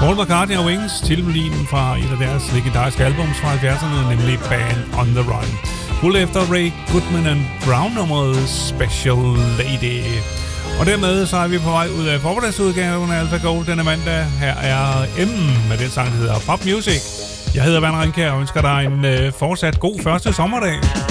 Paul McCartney og Wings, titelmelodien fra et af deres legendariske albums fra 70'erne, nemlig Band on the Run. Fuldt efter Ray Goodman and Brown-nummeret Special Lady. Og dermed så er vi på vej ud af formiddagsudgaven af Alpha Gold denne mandag. Her er M med den sang, der hedder Pop Music. Jeg hedder Werner Ringkjær og ønsker dig en fortsat god første sommerdag.